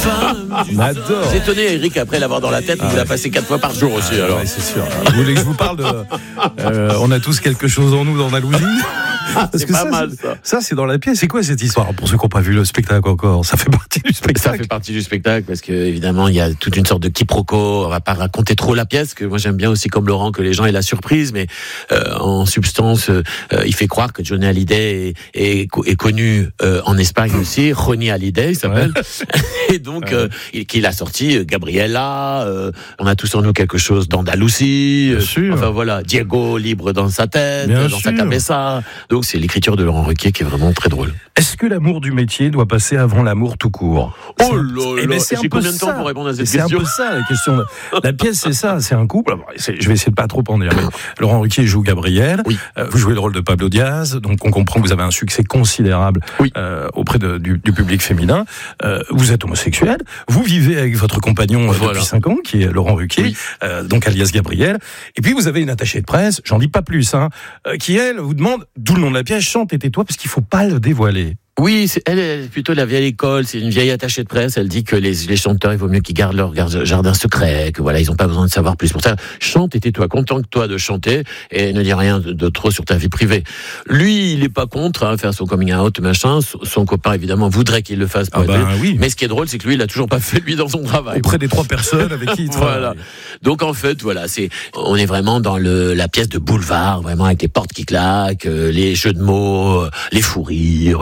On adore. Vous étonné, Eric, après l'avoir dans la tête, vous l'a passé 4 fois par jour aussi. Alors. Ouais, c'est sûr. Vous voulez que je vous parle de on a tous quelque chose en nous dans Dalhousie. C'est pas mal, ça. Ça, c'est dans la pièce. C'est quoi cette histoire? Pour ceux qui n'ont pas vu le spectacle encore, ça fait partie du spectacle. Ça fait partie du spectacle parce que évidemment il y a toute une sorte de quiproquo. On va pas raconter trop la pièce, que moi j'aime bien aussi comme Laurent que les gens aient la surprise, mais en substance, il fait croire que Johnny Hallyday est connu en Espagne aussi. Johnny Hallyday il s'appelle. Ouais. Et donc qu'il a sorti Gabriella. On a tous en nous quelque chose d'Andalousie. Enfin voilà, Diego libre dans sa tête, bien dans sa cabeza. Donc c'est l'écriture de Laurent Ruquier qui est vraiment très drôle. Est-ce que l'amour du métier doit passer avant l'amour tout court? Oh là là, j'ai combien de temps pour répondre à cette question? C'est un peu ça la question. La pièce, c'est ça, c'est un couple. Je vais essayer de pas trop en dire, mais Laurent Ruquier joue Gabriel. Oui. Vous jouez le rôle de Pablo Diaz, donc on comprend que vous avez un succès considérable auprès du public féminin. Vous êtes homosexuel, vous vivez avec votre compagnon depuis 5 ans, qui est Laurent Ruquier, donc alias Gabriel. Et puis vous avez une attachée de presse, j'en dis pas plus, qui elle vous demande, d'où le nom de la pièce, chante et tais-toi, parce qu'il faut pas le dévoiler. Oui, elle est plutôt la vieille école, c'est une vieille attachée de presse, elle dit que les chanteurs, il vaut mieux qu'ils gardent leur jardin secret, que voilà, ils ont pas besoin de savoir plus. Pour ça, chante et tais-toi, contente-toi de chanter et ne dis rien de trop sur ta vie privée. Lui, il est pas contre, faire son coming out, machin, son copain, évidemment, voudrait qu'il le fasse pour aider. Mais ce qui est drôle, c'est que lui, il a toujours pas fait, lui, dans son travail. Auprès des 3 personnes avec qui il travaille. Voilà. Donc, en fait, voilà, on est vraiment dans la pièce de boulevard, vraiment avec les portes qui claquent, les jeux de mots, les fous rires,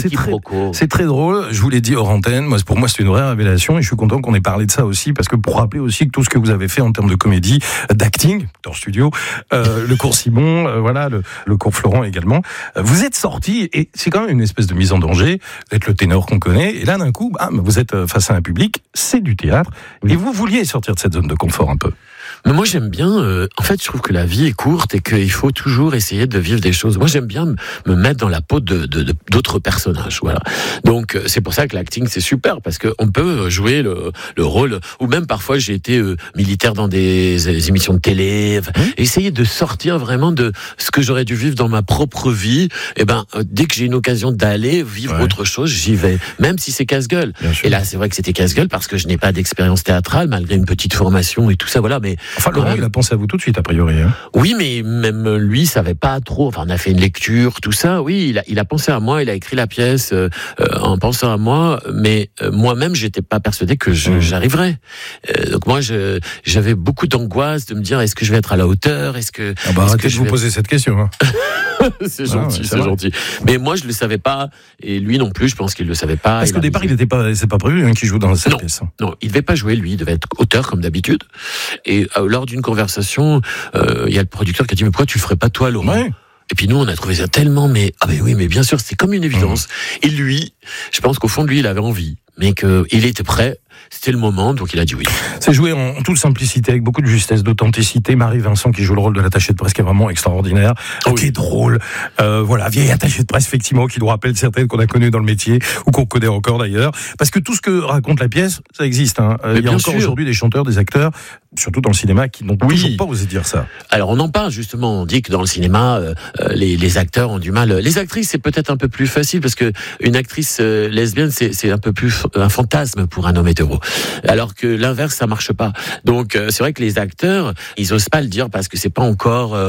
c'est très drôle, je vous l'ai dit hors antenne, pour moi c'est une vraie révélation et je suis content qu'on ait parlé de ça aussi, parce que pour rappeler aussi que tout ce que vous avez fait en termes de comédie, d'acting, dans le studio, le cours Simon, le cours Florent également, vous êtes sorti et c'est quand même une espèce de mise en danger, vous êtes le ténor qu'on connaît et là d'un coup, vous êtes face à un public, c'est du théâtre et vous vouliez sortir de cette zone de confort un peu. Mais moi j'aime bien, en fait je trouve que la vie est courte et qu'il faut toujours essayer de vivre des choses. Moi j'aime bien me mettre dans la peau d'autres personnages, voilà. Donc c'est pour ça que l'acting c'est super, parce qu'on peut jouer le rôle, ou même parfois j'ai été militaire dans des émissions de télé, essayer de sortir vraiment de ce que j'aurais dû vivre dans ma propre vie. Et dès que j'ai une occasion d'aller vivre autre chose, j'y vais, même si c'est casse-gueule. Et là c'est vrai que c'était casse-gueule parce que je n'ai pas d'expérience théâtrale malgré une petite formation et tout ça, voilà. Mais enfin, Laurent, il a pensé à vous tout de suite, a priori. Oui, mais même lui, savait pas trop. Enfin, on a fait une lecture, tout ça. Oui, il a pensé à moi, il a écrit la pièce en pensant à moi, mais moi-même, j'étais pas persuadé que j'arriverais. Donc moi, j'avais beaucoup d'angoisse de me dire, est-ce que je vais être à la hauteur? Arrêtez de vous poser cette question. C'est gentil, c'est gentil. Mais moi, je le savais pas, et lui non plus, je pense qu'il le savait pas. Parce qu'au départ, c'est pas prévu qu'il joue dans cette pièce. Non, il devait pas jouer, lui, il devait être auteur comme d'habitude. Et lors d'une conversation, il y a le producteur qui a dit, mais pourquoi tu le ferais pas toi, Laurent? Et puis nous, on a trouvé ça tellement, mais bien sûr, c'est comme une évidence. Et lui, je pense qu'au fond de lui, il avait envie, mais qu'il était prêt. C'était le moment, donc il a dit oui. C'est joué en toute simplicité, avec beaucoup de justesse, d'authenticité. Marie Vincent qui joue le rôle de l'attachée de presse, qui est vraiment extraordinaire, qui est drôle. Vieille attachée de presse, effectivement, qui nous rappelle certaines qu'on a connues dans le métier, ou qu'on connaît encore d'ailleurs. Parce que tout ce que raconte la pièce, ça existe. Il y a encore aujourd'hui des chanteurs, des acteurs, surtout dans le cinéma, qui n'ont toujours pas osé dire ça. Alors on en parle justement, on dit que dans le cinéma, les acteurs ont du mal. Les actrices, c'est peut-être un peu plus facile, parce que une actrice lesbienne, c'est un peu plus un fantasme pour un homme hétéro. Alors que l'inverse, ça marche pas. Donc c'est vrai que les acteurs, ils osent pas le dire parce que c'est pas encore.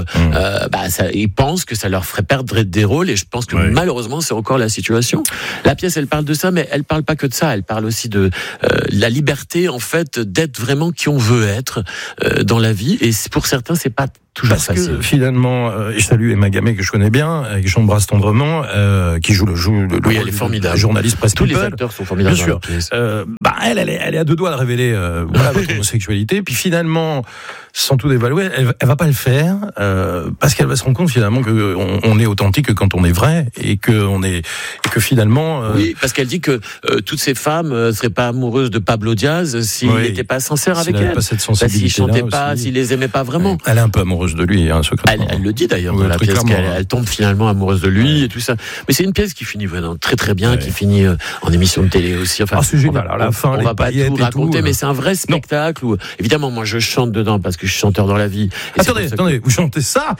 Ils pensent que ça leur ferait perdre des rôles, et je pense que malheureusement c'est encore la situation. La pièce, elle parle de ça, mais elle parle pas que de ça. Elle parle aussi de la liberté, en fait, d'être vraiment qui on veut être dans la vie. Et pour certains, c'est pas toujours facile. Parce que finalement, je salue Emma Gamay, que je connais bien, et que j'embrasse tendrement, qui joue le elle est formidable. Journaliste presse. Tous les acteurs sont formidables. Bien sûr. Elle est à 2 doigts de révéler votre homosexualité. Puis finalement, sans tout dévaluer, elle va pas le faire parce qu'elle va se rendre compte finalement que on est authentique quand on est vrai, et que finalement. Oui, parce qu'elle dit que toutes ces femmes seraient pas amoureuses de Pablo Diaz s'il n'était pas sincère avec elles. Pas cette sensibilité, s'il chantait pas, s'il les aimait pas vraiment. Elle est un peu amoureuse amoureuse de lui, hein, secrètement. Elle le dit d'ailleurs dans la pièce, qu'elle tombe finalement amoureuse de lui et tout ça. Mais c'est une pièce qui finit vraiment très très bien, qui finit en émission de télé aussi. Enfin, c'est génial. À la fin, on va pas tout raconter, mais c'est un vrai spectacle où, évidemment, moi je chante dedans parce que je suis chanteur dans la vie. Attendez, vous chantez ça?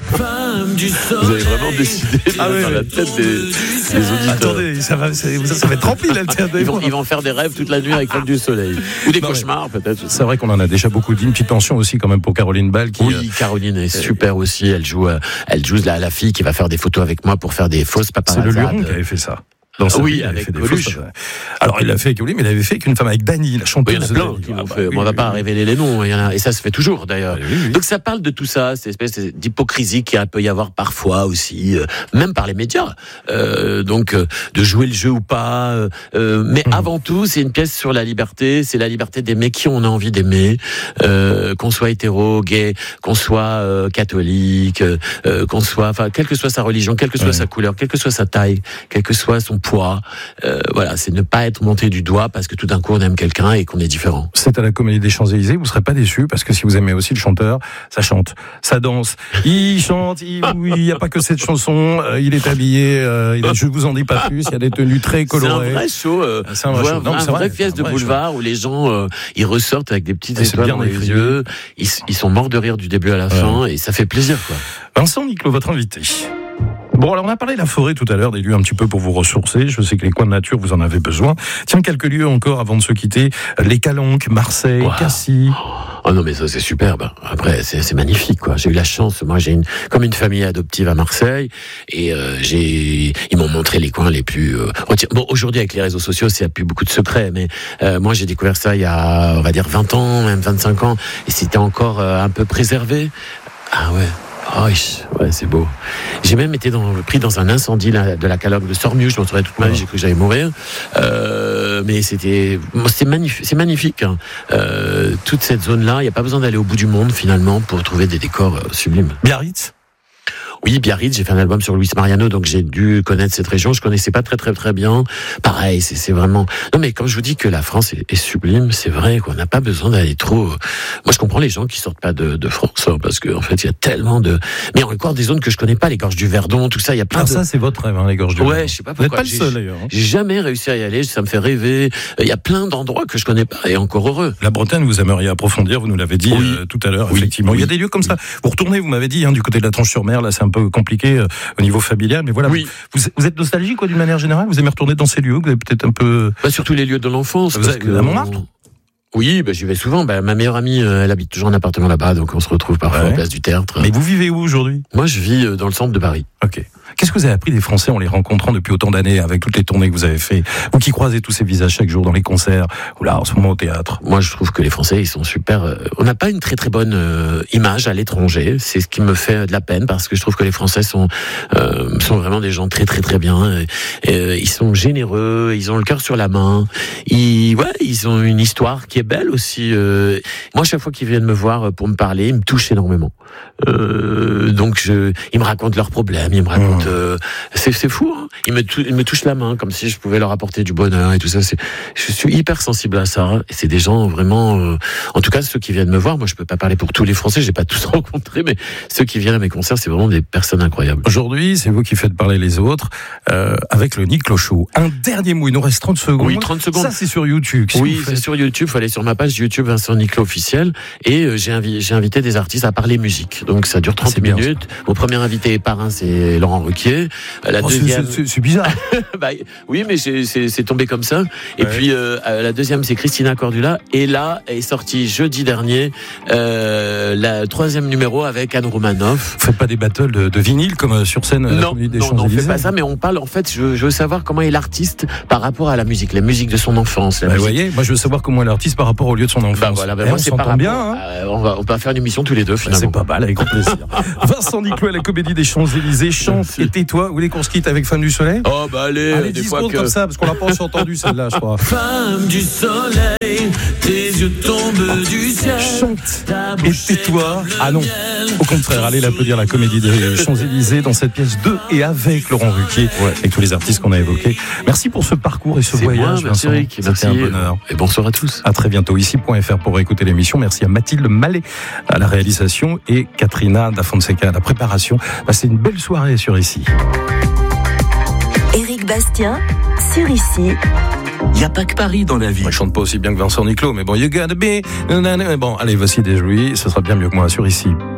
Vous avez vraiment décidé dans la tête des auditeurs. Attendez, ça va être rempli là. Ils vont faire des rêves toute la nuit avec Femme du Soleil. Ou des cauchemars peut-être. C'est vrai qu'on en a déjà beaucoup dit. Une petite tension aussi quand même pour Caroline Ball. Oui, Caroline est super aussi. Elle joue la fille qui va faire des photos avec moi pour faire des fausses paparazzades. C'est le Luron qui avait fait ça. Oui, avec Coluche. Alors, il l'a fait avec Oli, mais il avait fait avec une femme, avec Dany, la chanteuse. Il y en a plein qui l'ont fait. On va pas révéler les noms. Et ça se fait toujours, d'ailleurs. Oui. Donc, ça parle de tout ça, cette espèce d'hypocrisie qu'il peut y avoir parfois aussi, même par les médias. Donc, de jouer le jeu ou pas. Mais avant tout, c'est une pièce sur la liberté. C'est la liberté d'aimer qui on a envie d'aimer. Qu'on soit hétéro, gay, qu'on soit catholique, qu'on soit, enfin, quelle que soit sa religion, quelle que soit sa couleur, quelle que soit sa taille, quel que soit son poids, voilà, c'est ne pas être monté du doigt parce que tout d'un coup on aime quelqu'un et qu'on est différent. C'est à la Comédie des Champs-Élysées, vous serez pas déçus parce que si vous aimez aussi le chanteur, ça chante, ça danse, il chante, il y a pas que cette chanson, il est habillé, je vous en dis pas plus, il y a des tenues très colorées. C'est un vrai show, une vraie pièce de boulevard où les gens ils ressortent avec des petites étoiles dans les yeux, ils sont morts de rire du début à la fin et ça fait plaisir quoi. Vincent Niclot, votre invité. Bon, alors on a parlé de la forêt tout à l'heure, des lieux un petit peu pour vous ressourcer. Je sais que les coins de nature, vous en avez besoin. Tiens, quelques lieux encore avant de se quitter. Les Calanques, Marseille, Cassis. Oh non, mais ça c'est superbe. Après, c'est magnifique, quoi. J'ai eu la chance. Moi, j'ai comme une famille adoptive à Marseille, et ils m'ont montré les coins les plus. Bon, aujourd'hui avec les réseaux sociaux, il n'y a plus beaucoup de secrets, mais moi j'ai découvert ça il y a, on va dire 20 ans, même 25 ans, et c'était encore un peu préservé. Ah ouais. Oh, ouais, c'est beau. J'ai même été pris dans un incendie de la Calanque de Sormiou. Je m'en souviens toute ma vie, j'ai cru que j'allais mourir. Mais c'est magnifique. C'est magnifique. Hein. Toute cette zone-là, il n'y a pas besoin d'aller au bout du monde finalement pour trouver des décors sublimes. Biarritz. Oui, Biarritz, j'ai fait un album sur Luis Mariano, donc j'ai dû connaître cette région. Je connaissais pas très bien. Pareil, c'est vraiment. Non, mais quand je vous dis que la France est sublime, c'est vrai qu'on n'a pas besoin d'aller trop. Moi, je comprends les gens qui sortent pas de France, parce que en fait, il y a tellement de. Mais il y a encore des zones que je connais pas, les gorges du Verdon, tout ça. Il y a plein de. Ça, c'est votre rêve, hein, les gorges du Verdon. Ouais, je sais pas pourquoi. Vous n'êtes pas le seul d'ailleurs. J'ai jamais réussi à y aller. Ça me fait rêver. Il y a plein d'endroits que je connais pas, et encore heureux. La Bretagne, vous aimeriez approfondir. Vous nous l'avez dit tout à l'heure. Effectivement, il y a des lieux comme ça. Vous retournez, vous m'avez dit, du côté de la Tranche-sur-Mer. Là, c'est un peu compliqué. Au niveau familial, mais voilà. Vous êtes nostalgique, quoi, d'une manière générale. Vous aimez retourner dans ces lieux. Vous avez peut-être un peu. Surtout les lieux de l'enfance. Vous êtes à Montmartre. Oui, j'y vais souvent. Ma meilleure amie, elle habite toujours en appartement là-bas, donc on se retrouve parfois à la place du Tertre. Mais vous vivez où aujourd'hui ? Moi, je vis dans le centre de Paris. Ok. Qu'est-ce que vous avez appris des Français en les rencontrant depuis autant d'années, avec toutes les tournées que vous avez fait ? Vous qui croisez tous ces visages chaque jour dans les concerts, ou là, en ce moment au théâtre. Moi, je trouve que les Français, ils sont super. On n'a pas une très bonne image à l'étranger. C'est ce qui me fait de la peine, parce que je trouve que les Français sont vraiment des gens très bien. Ils sont généreux, ils ont le cœur sur la main. Ils ont une histoire qui est belle aussi. Moi, chaque fois qu'ils viennent me voir pour me parler, ils me touchent énormément. Donc, ils me racontent leurs problèmes, ils me racontent. C'est fou, hein. Ils me touchent la main comme si je pouvais leur apporter du bonheur et tout ça. Je suis hyper sensible à ça. Et c'est des gens vraiment. En tout cas, ceux qui viennent me voir, moi, je peux pas parler pour tous les Français. J'ai pas tous rencontré, mais ceux qui viennent à mes concerts, c'est vraiment des personnes incroyables. Aujourd'hui, c'est vous qui faites parler les autres avec le Niclot Show. Un dernier mot. Il nous reste 30 secondes. Oui, 30 secondes. Ça, c'est sur YouTube. Oui, c'est sur YouTube. Il faut aller sur ma page YouTube Vincent Niclot officiel. Et j'ai invité des artistes à parler musique. Donc ça dure 30 minutes. Mon premier invité et parrain, c'est Laurent Ruquier. La deuxième, c'est bizarre. Oui, mais c'est tombé comme ça. Et puis la deuxième, c'est Christina Cordula. Et là est sorti jeudi dernier la troisième numéro avec Anne Romanoff. Vous faites pas des battles de vinyle comme sur scène? Non, on fait pas ça. Mais on parle. En fait, je veux savoir comment est l'artiste par rapport à la musique de son enfance. Vous voyez, moi je veux savoir comment est l'artiste par rapport au lieu de son enfance. Moi c'est par bien. On va faire une émission tous les deux finalement. C'est pas mal, avec grand plaisir. Vincent Niclot à la Comédie des Champs-Élysées. Chante et tais-toi. Vous voulez qu'on se quitte avec Femme du Soleil? Oh allez, 10 secondes comme ça, parce qu'on l'a pas aussi entendu celle-là, je crois. Femme du soleil, tes yeux tombent du ciel. Chante et tais-toi. Ah non. Au contraire, allez l'applaudir, la Comédie des Champs-Élysées, dans cette pièce de et avec Laurent Ruquier, et tous les artistes qu'on a évoqués. Merci pour ce parcours et ce voyage. Merci Eric, c'était un bonheur. Et bonsoir à tous. À très bientôt, ici.fr pour écouter l'émission. Merci à Mathilde Mallet à la réalisation et Katrina Da Fonseca à la préparation. Passez une belle soirée sur Ici. Éric Bastien, sur Ici. Il n'y a pas que Paris dans la vie. Moi, je chante pas aussi bien que Vincent Niclot, mais bon, you gotta be. Bon, allez, voici des jouets, ce sera bien mieux que moi sur Ici.